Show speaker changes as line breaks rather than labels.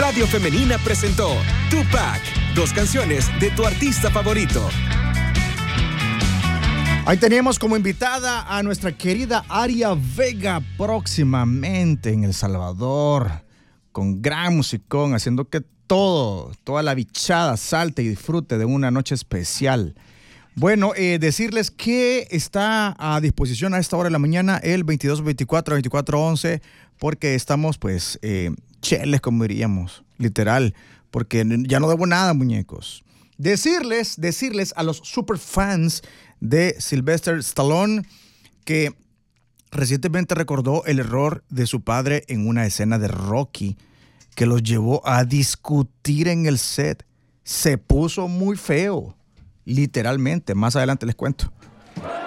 Radio Femenina presentó Tupac, 2 canciones de tu artista favorito.
Ahí teníamos como invitada a nuestra querida Aria Vega, próximamente en El Salvador, con gran musicón, haciendo que toda la bichada salte y disfrute de una noche especial. Bueno, decirles que está a disposición a esta hora de la mañana el 2224-2411, porque estamos pues cheles, como diríamos, literal, porque ya no debo nada, muñecos. Decirles a los superfans de Sylvester Stallone que recientemente recordó el error de su padre en una escena de Rocky que los llevó a discutir en el set. Se puso muy feo, literalmente. Más adelante les cuento.